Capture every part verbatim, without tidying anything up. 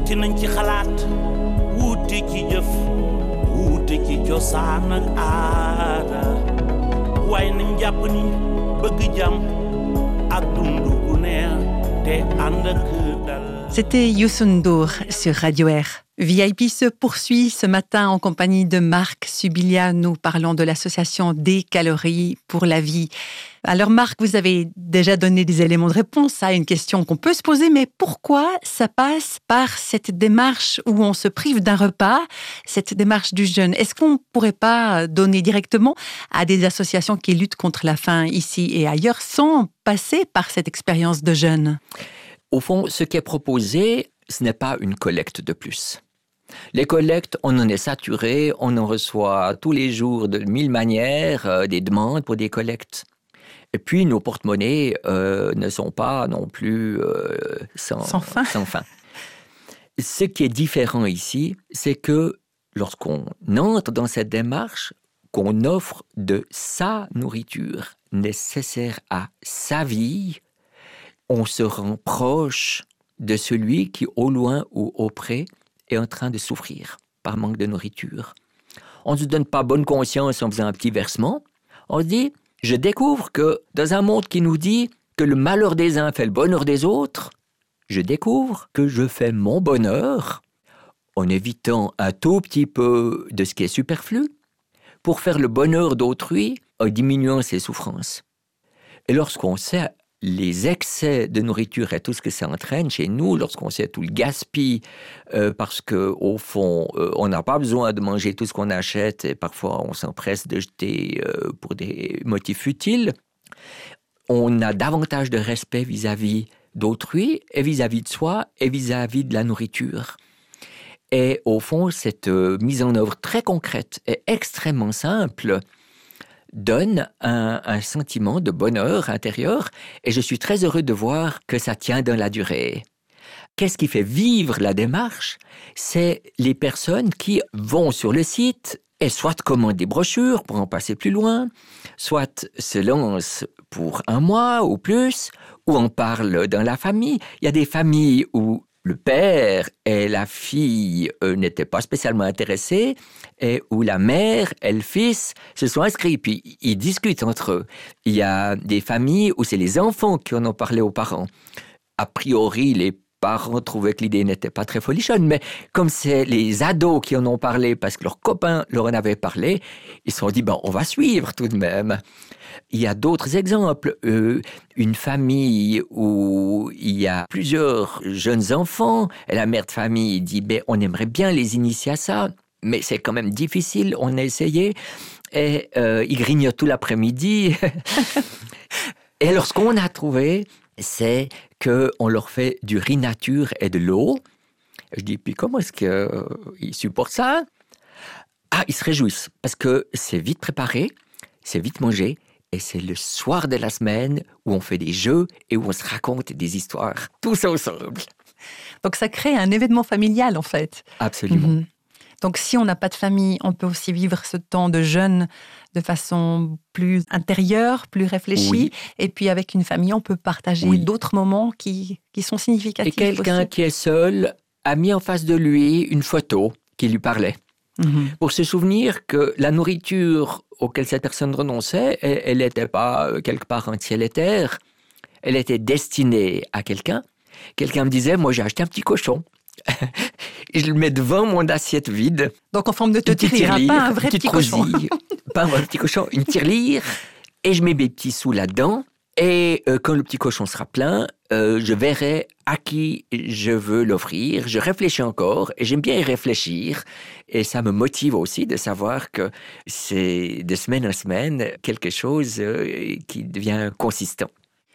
wuute nañ ci xalaat wuute ci jëf wuute ci cosaan ak aada waaye nañ jàpp ni bëgg jàmm ak dund gu neex te ànd ak dal. C'était Youssou N'Dour sur Radio Air. V I P se poursuit ce matin en compagnie de Marc Subilia. Nous parlons de l'association Des Calories pour la Vie. Alors Marc, vous avez déjà donné des éléments de réponse à une question qu'on peut se poser, mais pourquoi ça passe par cette démarche où on se prive d'un repas, cette démarche du jeûne? Est-ce qu'on ne pourrait pas donner directement à des associations qui luttent contre la faim ici et ailleurs sans passer par cette expérience de jeûne? Au fond, ce qui est proposé, ce n'est pas une collecte de plus. Les collectes, on en est saturé, on en reçoit tous les jours de mille manières, euh, des demandes pour des collectes. Et puis, nos porte-monnaies euh, ne sont pas non plus euh, sans, sans fin. sans fin. Ce qui est différent ici, c'est que lorsqu'on entre dans cette démarche, qu'on offre de sa nourriture nécessaire à sa vie, on se rend proche de celui qui, au loin ou au près, est en train de souffrir par manque de nourriture. On ne se donne pas bonne conscience en faisant un petit versement. On se dit, je découvre que dans un monde qui nous dit que le malheur des uns fait le bonheur des autres, je découvre que je fais mon bonheur en évitant un tout petit peu de ce qui est superflu pour faire le bonheur d'autrui en diminuant ses souffrances. Et lorsqu'on sait les excès de nourriture et tout ce que ça entraîne chez nous, lorsqu'on sait tout le gaspille, euh, parce qu'au fond, euh, on n'a pas besoin de manger tout ce qu'on achète et parfois on s'empresse de jeter euh, pour des motifs futiles, on a davantage de respect vis-à-vis d'autrui et vis-à-vis de soi et vis-à-vis de la nourriture. Et au fond, cette euh, mise en œuvre très concrète et extrêmement simple donne un, un sentiment de bonheur intérieur et je suis très heureux de voir que ça tient dans la durée. Qu'est-ce qui fait vivre la démarche? C'est les personnes qui vont sur le site et soit commandent des brochures pour en passer plus loin, soit se lancent pour un mois ou plus, ou en parlent dans la famille. Il y a des familles où le père et la fille euh, n'étaient pas spécialement intéressés et où la mère et le fils se sont inscrits. Puis ils discutent entre eux. Il y a des familles où c'est les enfants qui en ont parlé aux parents. A priori, les parents trouvaient que l'idée n'était pas très folichonne, mais comme c'est les ados qui en ont parlé parce que leurs copains leur en avaient parlé, ils se sont dit, ben, on va suivre tout de même. Il y a d'autres exemples. Euh, une famille où il y a plusieurs jeunes enfants et la mère de famille dit, ben, on aimerait bien les initier à ça, mais c'est quand même difficile, on a essayé. Et euh, ils grignotent tout l'après-midi. Et alors, ce qu'on a trouvé, c'est qu'on leur fait du riz nature et de l'eau. Je dis, puis comment est-ce qu'ils euh, supportent ça? Ah, ils se réjouissent, parce que c'est vite préparé, c'est vite mangé, et c'est le soir de la semaine où on fait des jeux et où on se raconte des histoires, tous ensemble. Donc ça crée un événement familial, en fait. Absolument. Mm-hmm. Donc si on n'a pas de famille, on peut aussi vivre ce temps de jeûne de façon plus intérieure, plus réfléchie. Oui. Et puis avec une famille, on peut partager oui. d'autres moments qui, qui sont significatifs. Et quelqu'un aussi. qui est seul a mis en face de lui une photo qui lui parlait. Mm-hmm. Pour se souvenir que la nourriture auquel cette personne renonçait, elle n'était pas quelque part en ciel et terre. Elle était destinée à quelqu'un. Quelqu'un me disait, moi j'ai acheté un petit cochon. Et je le mets devant mon assiette vide. Donc en forme de tortilla, pas un vrai petit cochon. Pas un vrai petit cochon, une tirelire. Et je mets mes petits sous là-dedans. Et euh, quand le petit cochon sera plein, euh, je verrai à qui je veux l'offrir. Je réfléchis encore et j'aime bien y réfléchir. Et ça me motive aussi de savoir que c'est de semaine en semaine quelque chose euh, qui devient consistant.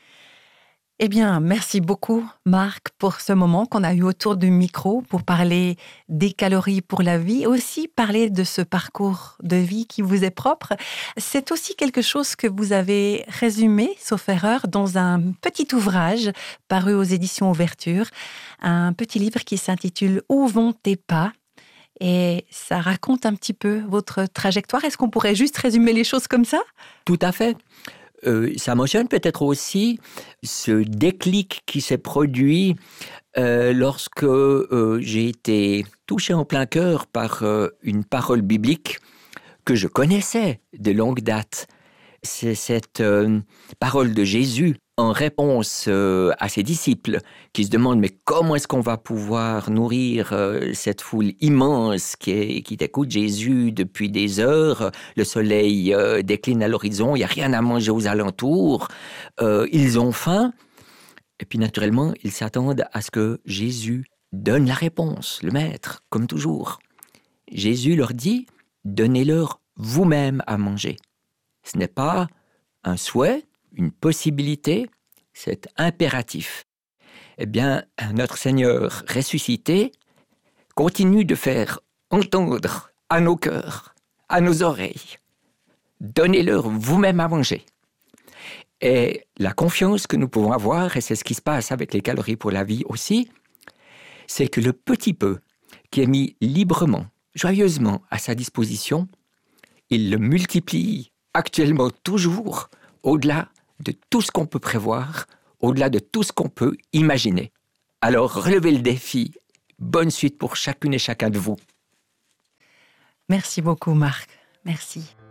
Eh bien, merci beaucoup, Marc, pour ce moment qu'on a eu autour du micro pour parler des calories pour la vie, aussi parler de ce parcours de vie qui vous est propre. C'est aussi quelque chose que vous avez résumé, sauf erreur, dans un petit ouvrage paru aux éditions Ouverture, un petit livre qui s'intitule « Où vont tes pas ?» Et ça raconte un petit peu votre trajectoire. Est-ce qu'on pourrait juste résumer les choses comme ça? Tout à fait. euh, ça mentionne peut-être aussi ce déclic qui s'est produit euh, lorsque euh, j'ai été touché en plein cœur par euh, une parole biblique que je connaissais de longue date. C'est cette euh, parole de Jésus en réponse euh, à ses disciples qui se demandent mais comment est-ce qu'on va pouvoir nourrir euh, cette foule immense qui, est, qui t'écoute Jésus depuis des heures, le soleil euh, décline à l'horizon, il n'y a rien à manger aux alentours, euh, ils ont faim, et puis naturellement ils s'attendent à ce que Jésus donne la réponse, le maître, comme toujours. Jésus leur dit, donnez-leur vous-même à manger. Ce n'est pas un souhait, une possibilité, c'est impératif. Eh bien, notre Seigneur ressuscité continue de faire entendre à nos cœurs, à nos oreilles, donnez-leur vous-même à manger. Et la confiance que nous pouvons avoir, et c'est ce qui se passe avec les calories pour la vie aussi, c'est que le petit peu qui est mis librement, joyeusement à sa disposition, il le multiplie actuellement toujours au-delà de tout ce qu'on peut prévoir, au-delà de tout ce qu'on peut imaginer. Alors relevez le défi. Bonne suite pour chacune et chacun de vous. Merci beaucoup Marc. Merci.